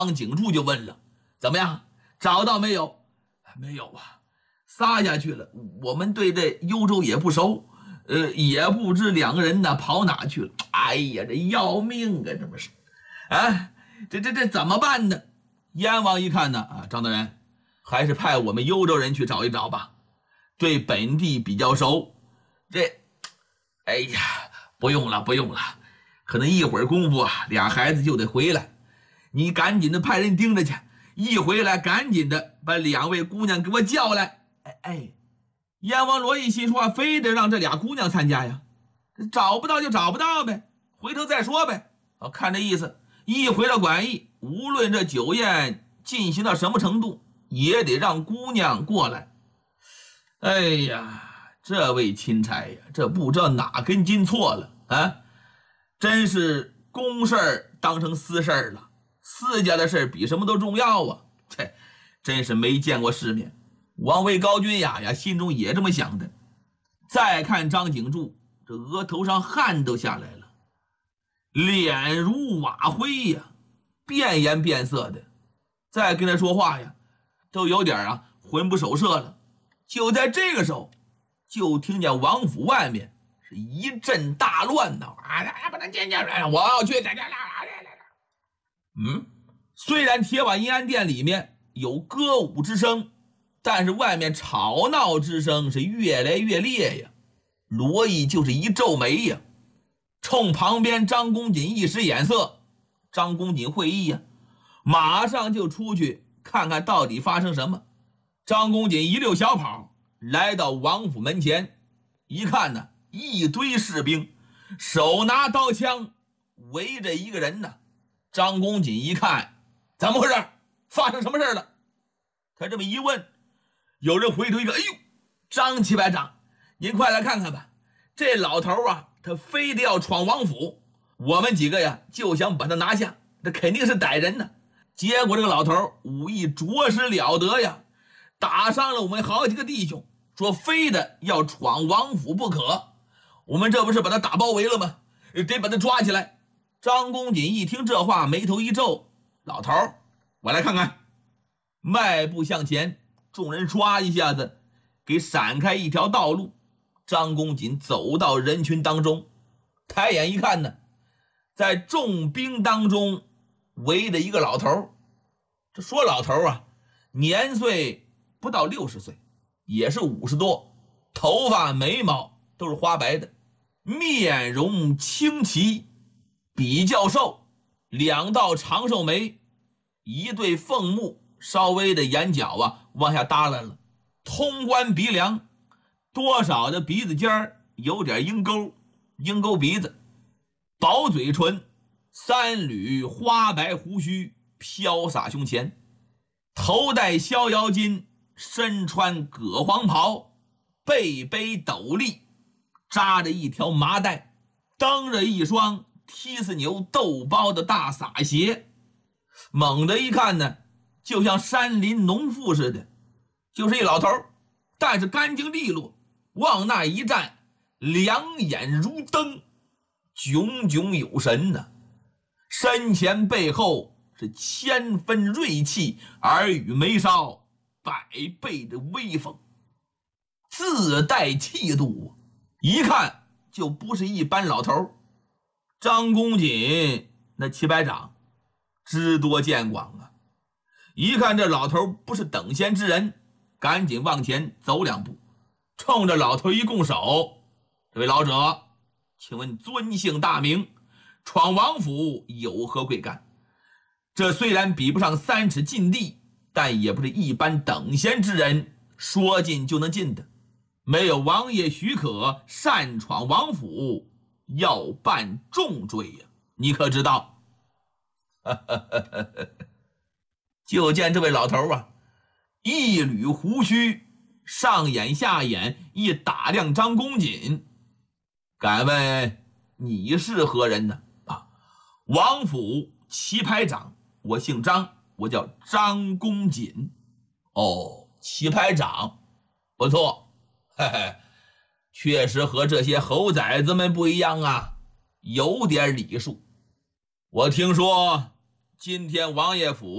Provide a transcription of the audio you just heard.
张景柱就问了：“怎么样，找到没有？”“没有啊，撒下去了。我们对这幽州也不熟，也不知两个人呢跑哪去了。哎呀，这要命啊，这不是？哎，这怎么办呢？”燕王一看呢，张大人，还是派我们幽州人去找一找吧，对本地比较熟。哎呀，不用了，可能一会儿功夫啊，俩孩子就得回来。你赶紧的派人盯着去，一回来赶紧的把两位姑娘给我叫来。燕王罗毅心说，非得让这俩姑娘参加呀？找不到就找不到呗，回头再说呗。看这意思，一回了馆驿，无论这酒宴进行到什么程度，也得让姑娘过来。哎呀，这位钦差呀，这不知道哪根筋错了啊！真是公事儿当成私事儿了，私家的事儿比什么都重要啊！这真是没见过世面。王位高君雅心中也这么想的。再看张景柱，这额头上汗都下来了，脸如瓦灰呀，变颜变色的。再跟他说话呀，都有点魂不守舍了。就在这个时候，就听见王府外面是一阵大乱呐！不能进去，我要去。虽然铁瓦银安殿里面有歌舞之声，但是外面吵闹之声是越来越烈呀。罗毅就是一皱眉呀，冲旁边张公瑾一使眼色。张公瑾会意呀，马上就出去看看到底发生什么。张公瑾一溜小跑来到王府门前，一看呢，一堆士兵手拿刀枪围着一个人呢。张公瑾一看，怎么回事？发生什么事了？他这么一问，有人回头一个，哎呦，张七百长，您快来看看吧，这老头他非得要闯王府，我们几个呀就想把他拿下，这肯定是歹人呢。结果这个老头武艺着实了得呀，打伤了我们好几个弟兄，说非得要闯王府不可。我们这不是把他打包围了吗？得把他抓起来。张公瑾一听这话，眉头一皱，老头，我来看看。迈步向前，众人唰一下子给闪开一条道路。张公瑾走到人群当中，抬眼一看呢，在众兵当中围着一个老头。这说老头年岁不到60岁，也是50多，头发眉毛都是花白的，面容清奇，比较瘦，两道长寿眉，一对凤目，稍微的眼角往下耷拉了，通关鼻梁，多少的鼻子尖有点鹰钩鼻子，薄嘴唇，3缕花白胡须飘洒胸前，头戴逍遥巾，身穿葛黄袍，背背斗笠，扎着一条麻带，蹬着一双踢死牛豆包的大洒鞋。猛地一看呢，就像山林农妇似的，就是一老头，但是干净利落，往那一站，两眼如灯，炯炯有神呢。身前背后是千分锐气，耳语眉梢100倍的威风，自带气度，一看就不是一般老头。张公瑾那七百长知多见广啊，一看这老头不是等闲之人，赶紧往前走2步，冲着老头一拱手：“这位老者，请问尊姓大名？闯王府有何贵干？这虽然比不上3尺禁地，但也不是一般等闲之人说进就能进的。没有王爷许可擅闯王府，要办重罪呀，你可知道？”就见这位老头一捋胡须，上眼下眼一打量张公瑾，敢问你是何人呢？王府棋牌长，我姓张，我叫张公瑾。棋牌长，不错，确实和这些猴崽子们不一样啊，有点礼数。我听说今天王爷府